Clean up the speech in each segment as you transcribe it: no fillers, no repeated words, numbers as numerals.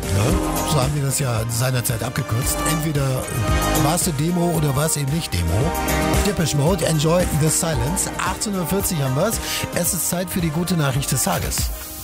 ne? So haben wir das ja seinerzeit abgekürzt. Entweder war es eine Demo oder war es eben nicht Demo. Depeche Mode, Enjoy the Silence. 18:40 haben wir es. Es ist Zeit für die gute Nachricht des Tages.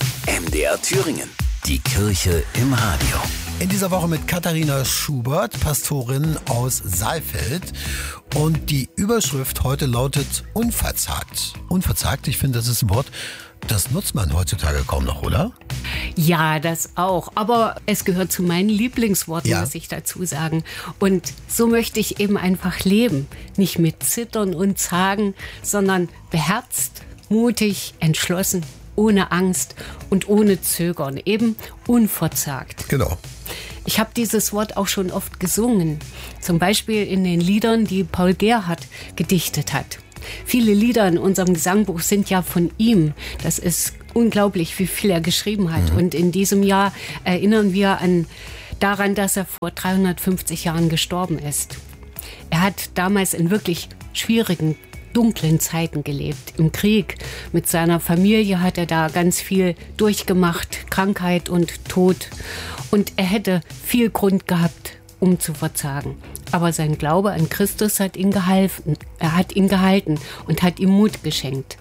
MDR Thüringen. Die Kirche im Radio. In dieser Woche mit Katharina Schubert, Pastorin aus Saalfeld. Und die Überschrift heute lautet unverzagt. Unverzagt, ich finde, das ist ein Wort, das nutzt man heutzutage kaum noch, oder? Ja, das auch. Aber es gehört zu meinen Lieblingsworten, muss ich dazu sagen. Und so möchte ich eben einfach leben. Nicht mit Zittern und Zagen, sondern beherzt, mutig, entschlossen, ohne Angst und ohne Zögern. Eben unverzagt. Genau. Ich habe dieses Wort auch schon oft gesungen. Zum Beispiel in den Liedern, die Paul Gerhardt gedichtet hat. Viele Lieder in unserem Gesangbuch sind ja von ihm. Das ist unglaublich, wie viel er geschrieben hat. Und in diesem Jahr erinnern wir daran, dass er vor 350 Jahren gestorben ist. Er hat damals in wirklich schwierigen, dunklen Zeiten gelebt. Im Krieg mit seiner Familie hat er da ganz viel durchgemacht, Krankheit und Tod. Und er hätte viel Grund gehabt, um zu verzagen. Aber sein Glaube an Christus hat ihn gehalten. Er hat ihn gehalten und hat ihm Mut geschenkt.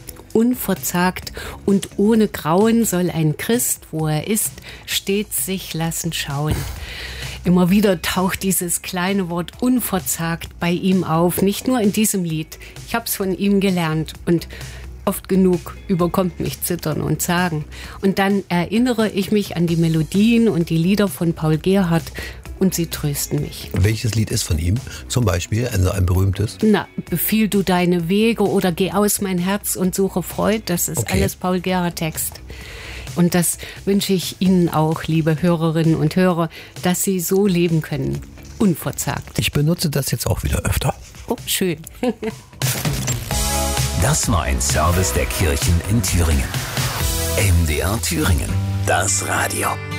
Unverzagt und ohne Grauen soll ein Christ, wo er ist, stets sich lassen schauen. Immer wieder taucht dieses kleine Wort unverzagt bei ihm auf, nicht nur in diesem Lied. Ich habe es von ihm gelernt und oft genug überkommt mich Zittern und Zagen. Und dann erinnere ich mich an die Melodien und die Lieder von Paul Gerhardt und sie trösten mich. Welches Lied ist von ihm? Zum Beispiel ein berühmtes? Na, befiehl du deine Wege oder geh aus mein Herz und suche Freud. Das ist alles Paul Gerhardt Text. Und das wünsche ich Ihnen auch, liebe Hörerinnen und Hörer, dass Sie so leben können. Unverzagt. Ich benutze das jetzt auch wieder öfter. Oh, schön. Das war ein Service der Kirchen in Thüringen. MDR Thüringen. Das Radio.